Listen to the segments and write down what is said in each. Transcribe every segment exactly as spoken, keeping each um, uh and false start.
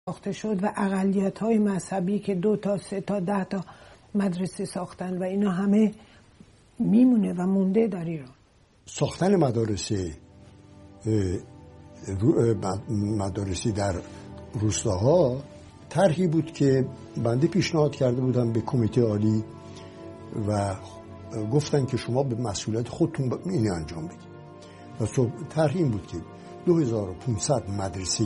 ساخته شد و اقلیت‌های مذهبی که دو تا سه تا ده تا مدرسه ساختن و اینا همه میمونه و مونده در ایران. ساختن مدارسه مدارسی در روستاها طرحی بود که بنده پیشنهاد کرده بودم به کمیته عالی و گفتن که شما به مسئولیت خودتون اینو انجام بدید. و طرح این بود که دو هزار و پانصد مدرسه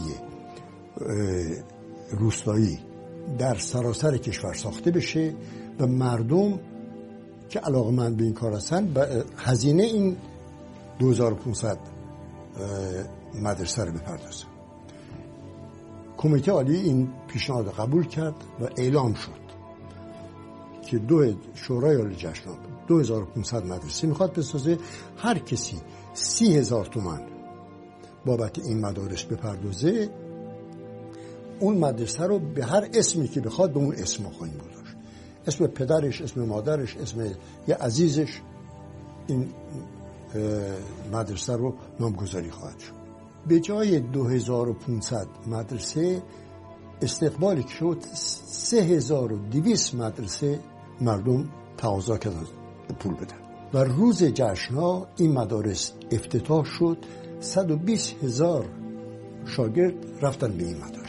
روستایی در سراسر کشور ساخته بشه و مردم که علاقه‌مند به این کار هستن هزینه این دو هزار و پانصد مدرسه رو بپردازن. کمیته عالی این پیشنهاد قبول کرد و اعلام شد که دو شورای عالی جشن‌ها دو هزار و پانصد مدرسه میخواد بسازه. هر کسی سی هزار تومان بابت این مدارس بپردازه، اون مدرسه رو به هر اسمی که بخواد به اون اسم خواهیم گذاشت. اسم پدرش، اسم مادرش، اسم یه عزیزش، این مدرسه رو نامگذاری خواهد شد. به جای دو هزار و پانصد مدرسه استقبالی که شد سه هزار و دویست مدرسه مردم تقاضا کردن پول بدن و روز جشن‌ها این مدارس افتتاح شد. صد و بیست هزار شاگرد رفتن به این مدارس.